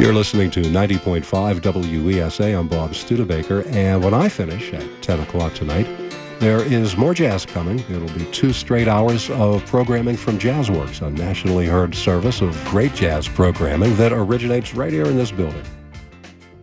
You're listening to 90.5 WESA. I'm Bob Studebaker, and when I finish at 10 o'clock tonight, there is more jazz coming. It'll be 2 straight hours of programming from Jazzworks, a nationally heard service of great jazz programming that originates right here in this building.